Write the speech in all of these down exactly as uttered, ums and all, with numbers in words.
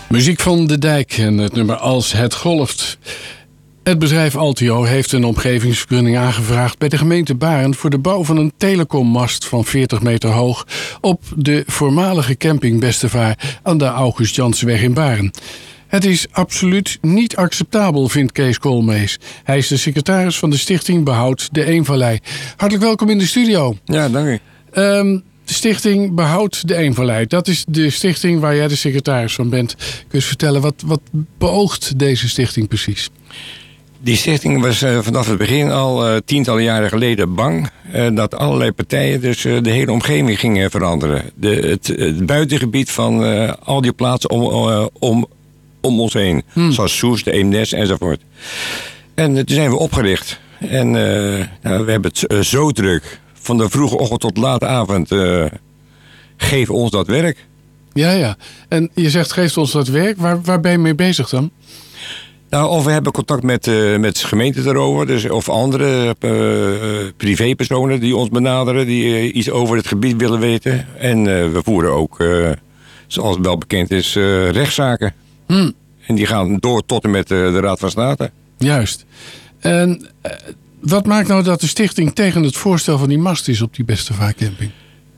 Muziek van De Dijk en het nummer Als het golft. Het bedrijf Altio heeft een omgevingsvergunning aangevraagd bij de gemeente Barend voor de bouw van een telecommast van veertig meter hoog op de voormalige camping Bestevaar aan de August Janssenweg in Barend. Het is absoluut niet acceptabel, vindt Kees Koolmees. Hij is de secretaris van de stichting Behoud de Eemvallei. Hartelijk welkom in de studio. Ja, dank u. Um, de stichting Behoud de Eemvallei, dat is de stichting waar jij de secretaris van bent. Kun je eens vertellen, wat, wat beoogt deze stichting precies? Die stichting was uh, vanaf het begin al uh, tientallen jaren geleden bang uh, dat allerlei partijen dus uh, de hele omgeving gingen veranderen. De, het, het buitengebied van uh, al die plaatsen om, uh, om, om ons heen. Hmm. Zoals Soest, Eemnes enzovoort. En uh, toen zijn we opgericht. En uh, nou, we hebben het uh, zo druk. Van de vroege ochtend tot late avond uh, geven ons dat werk. Ja, ja. En je zegt geeft ons dat werk. Waar, waar ben je mee bezig dan? Nou, of we hebben contact met, uh, met gemeenten daarover. Dus, of andere uh, privépersonen die ons benaderen. Die uh, iets over het gebied willen weten. En uh, we voeren ook, uh, zoals wel bekend is, uh, rechtszaken. Hmm. En die gaan door tot en met uh, de Raad van State. Juist. En uh, wat maakt nou dat de stichting tegen het voorstel van die mast is op die Bestevaar camping?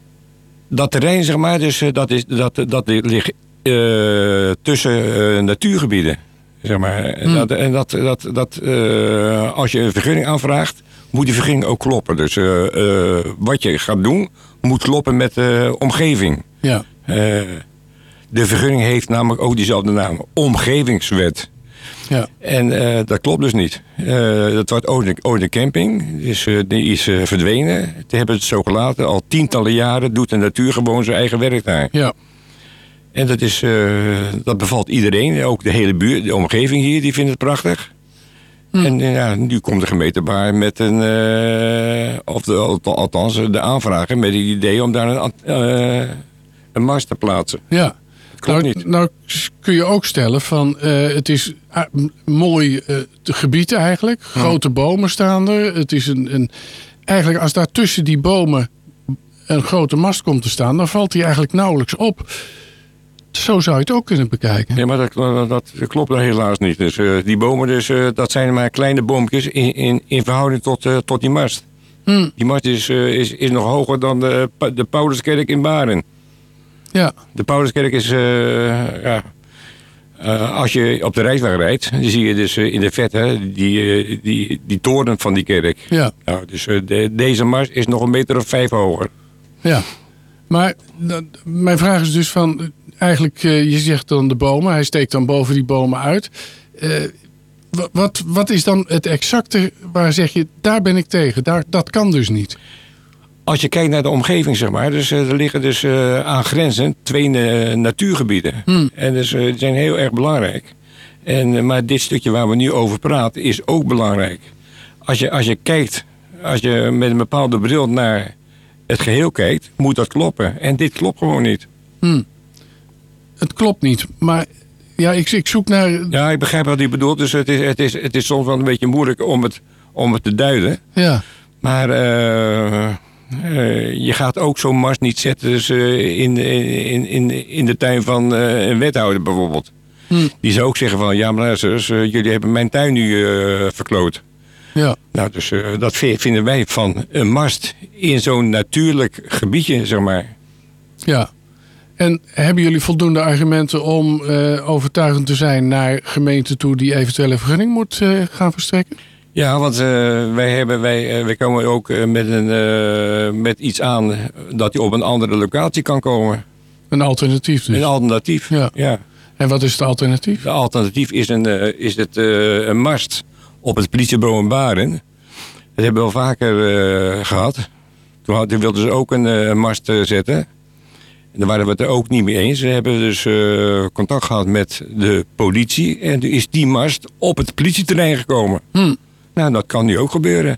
Dat terrein, zeg maar, dus, dat, is, dat, dat ligt uh, tussen uh, natuurgebieden. Zeg maar. Hmm. dat, en dat, dat, dat uh, als je een vergunning aanvraagt, moet die vergunning ook kloppen. Dus uh, uh, wat je gaat doen, moet kloppen met de omgeving. Ja. Uh, de vergunning heeft namelijk ook diezelfde naam, omgevingswet. Ja. En uh, dat klopt dus niet. Uh, dat wordt ooit een camping, dus, uh, die is uh, verdwenen. Die hebben het zo gelaten. Al tientallen jaren doet de natuur gewoon zijn eigen werk daar. Ja. En dat, is, uh, dat bevalt iedereen, ook de hele buurt, de omgeving hier, die vindt het prachtig. Hm. En uh, ja, nu komt de gemeente Baar met een, uh, of de, althans de aanvragen met het idee om daar een, uh, een mast te plaatsen. Ja. Nou, niet. nou kun je ook stellen van uh, het is uh, mooi uh, gebied eigenlijk. Grote hm. bomen staan er. Het is een, een, eigenlijk als daar tussen die bomen een grote mast komt te staan, dan valt die eigenlijk nauwelijks op. Zo zou je het ook kunnen bekijken. Ja, maar dat, dat, dat klopt helaas niet. Dus, uh, die bomen, dus, uh, dat zijn maar kleine boompjes in, in, in verhouding tot, uh, tot die mast. Hm. Die mast is, uh, is, is nog hoger dan de, de Pauluskerk in Baren. Ja. De Pauluskerk is, uh, ja, uh, als je op de Rijksweg rijdt, dan zie je dus uh, in de vette die, uh, die, die toren van die kerk. Ja. Nou, dus uh, de, deze mast is nog een meter of vijf hoger. Ja, maar uh, mijn vraag is dus van, eigenlijk, uh, je zegt dan de bomen, hij steekt dan boven die bomen uit. Uh, wat, wat is dan het exacte waar zeg je, daar ben ik tegen, daar, dat kan dus niet? Als je kijkt naar de omgeving, zeg maar, dus uh, er liggen dus uh, aangrenzend twee uh, natuurgebieden. Hmm. En dus, uh, die zijn heel erg belangrijk. En, uh, maar dit stukje waar we nu over praten is ook belangrijk. Als je, als je kijkt, als je met een bepaalde bril naar het geheel kijkt, moet dat kloppen. En dit klopt gewoon niet. Hmm. Het klopt niet, maar ja, ik, ik zoek naar... Ja, ik begrijp wat u bedoelt. Dus het is, het is, het is soms wel een beetje moeilijk om het, om het te duiden. Ja. Maar... Uh, Uh, je gaat ook zo'n mast niet zetten dus, uh, in, in, in, in de tuin van uh, een wethouder bijvoorbeeld. Hmm. Die zou ook zeggen van, ja maar luister, uh, jullie hebben mijn tuin nu uh, verkloot. Ja. Nou, dus uh, dat vinden wij van een mast in zo'n natuurlijk gebiedje, zeg maar. Ja. En hebben jullie voldoende argumenten om uh, overtuigend te zijn naar gemeenten toe die eventuele vergunning moet uh, gaan verstrekken? Ja, want uh, wij, hebben, wij, uh, wij komen ook uh, met, een, uh, met iets aan dat hij op een andere locatie kan komen. Een alternatief dus? Een alternatief, ja. ja. En wat is het alternatief? De alternatief is een, uh, is het, uh, een mast op het politiebureau in Baren. Dat hebben we al vaker uh, gehad. Toen, toen wilden ze ook een uh, mast uh, zetten. En daar waren we het er ook niet mee eens. We hebben dus uh, contact gehad met de politie. En toen is die mast op het politieterrein gekomen. Hmm. Nou, dat kan nu ook gebeuren.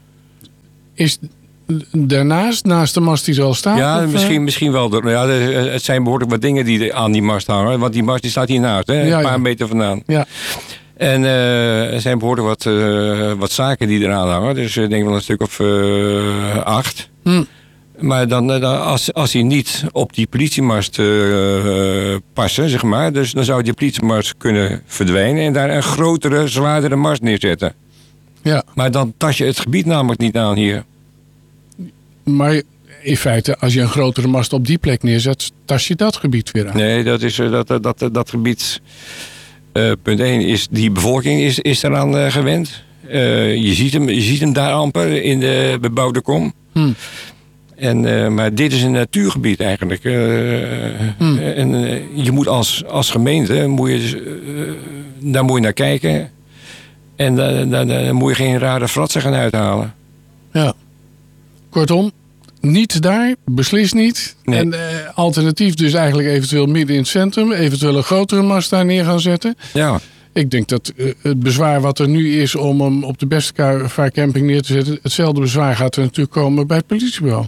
Is daarnaast, naast de mast die er al staat? Ja, of, misschien, misschien wel. Ja, het zijn behoorlijk wat dingen die aan die mast hangen. Want die mast die staat hiernaast, hè, ja, een paar ja. meter vandaan. Ja. En uh, er zijn behoorlijk wat, uh, wat zaken die eraan hangen. Dus ik denk wel een stuk of uh, acht. Hmm. Maar dan, dan als, als hij niet op die politiemast uh, passen, zeg maar. Dus dan zou die politiemast kunnen verdwijnen en daar een grotere, zwaardere mast neerzetten. Ja. Maar dan tas je het gebied namelijk niet aan hier. Maar in feite, als je een grotere mast op die plek neerzet, tas je dat gebied weer aan. Nee, dat, is, dat, dat, dat, dat gebied, uh, punt één, is die bevolking is, is eraan uh, gewend. Uh, je, ziet hem, je ziet hem daar amper in de bebouwde kom. Hmm. En, uh, maar dit is een natuurgebied eigenlijk. Uh, hmm. En uh, je moet als, als gemeente, moet je, uh, daar moet je naar kijken. En uh, daar, daar moet je geen rare fratsen gaan uithalen. Ja. Kortom, niet daar, beslist niet. Nee. En uh, alternatief dus eigenlijk eventueel midden in het centrum. Eventueel een grotere mast daar neer gaan zetten. Ja. Ik denk dat uh, het bezwaar wat er nu is om hem op de Bestevaarcamping neer te zetten, hetzelfde bezwaar gaat er natuurlijk komen bij het politiebureau.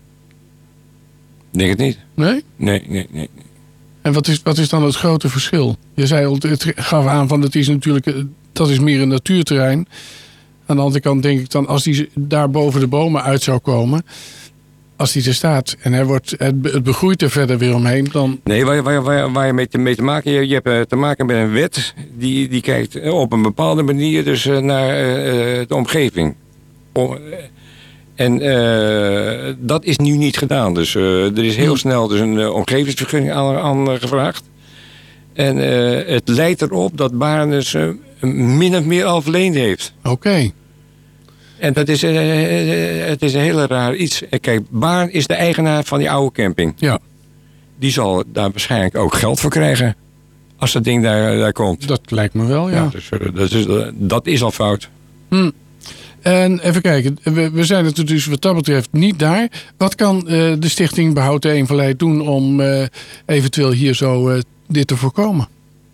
Denk het niet. Nee? Nee, nee, nee. En wat is, wat is dan het grote verschil? Je zei al, het gaf aan van het is natuurlijk, dat is meer een natuurterrein. Aan de andere kant denk ik dan, als die daar boven de bomen uit zou komen, als die er staat en hij wordt, het begroeit er verder weer omheen, dan... Nee, waar, waar, waar, waar je mee te, mee te maken hebt, je hebt te maken met een wet die, die kijkt op een bepaalde manier dus naar uh, de omgeving. Om, en uh, dat is nu niet gedaan. Dus uh, er is heel snel dus een uh, omgevingsvergunning aan, aan gevraagd. En uh, het leidt erop dat Baarn dus uh, min of meer al verleend heeft. Oké. Okay. En dat is, uh, het is een hele raar iets. Kijk, Baarn is de eigenaar van die oude camping. Ja. Die zal daar waarschijnlijk ook geld voor krijgen. Als dat ding daar, daar komt. Dat lijkt me wel, ja. ja dus, uh, dat, is, uh, dat is al fout. Hm. En even kijken, we, we zijn het dus wat dat betreft niet daar. Wat kan uh, de Stichting Behoud de Eemvallei doen om uh, eventueel hier zo uh, dit te voorkomen?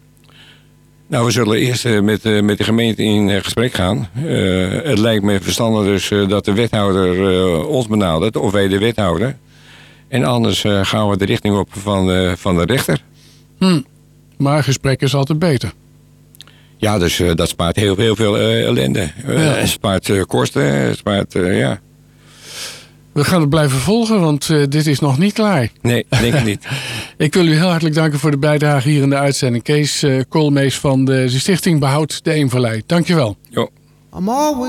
Nou, we zullen eerst uh, met, uh, met de gemeente in uh, gesprek gaan. Uh, het lijkt me verstandig dus uh, dat de wethouder uh, ons benadert, of wij de wethouder. En anders uh, gaan we de richting op van, uh, van de rechter. Hm. Maar gesprek is altijd beter. Ja, dus uh, dat spaart heel, heel veel uh, ellende. Uh, ja. Het spaart uh, kosten, het spaart, uh, ja. We gaan het blijven volgen, want uh, dit is nog niet klaar. Nee, denk ik niet. Ik wil u heel hartelijk danken voor de bijdrage hier in de uitzending. Kees uh, Koolmees van de Stichting Behoud de Eemvallei. Dank je wel. Jo. I'm always